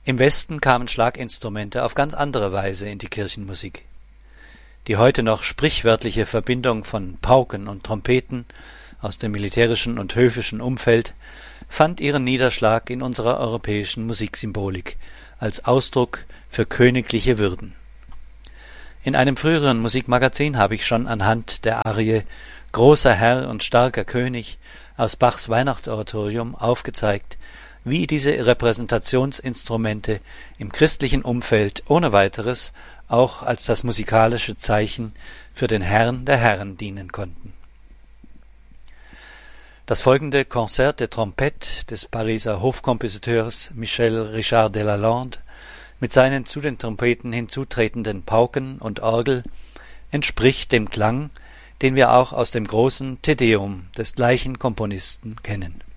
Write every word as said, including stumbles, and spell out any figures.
Im Westen kamen Schlaginstrumente auf ganz andere Weise in die Kirchenmusik. Die heute noch sprichwörtliche Verbindung von Pauken und Trompeten aus dem militärischen und höfischen Umfeld fand ihren Niederschlag in unserer europäischen Musiksymbolik als Ausdruck für königliche Würden. In einem früheren Musikmagazin habe ich schon anhand der Arie »Großer Herr und starker König« aus Bachs Weihnachtsoratorium aufgezeigt, wie diese Repräsentationsinstrumente im christlichen Umfeld ohne weiteres auch als das musikalische Zeichen für den Herrn der Herren dienen konnten. Das folgende Concert des Trompettes des Pariser Hofkompositeurs Michel Richard de Lalande mit seinen zu den Trompeten hinzutretenden Pauken und Orgel entspricht dem Klang, den wir auch aus dem großen Te Deum des gleichen Komponisten kennen.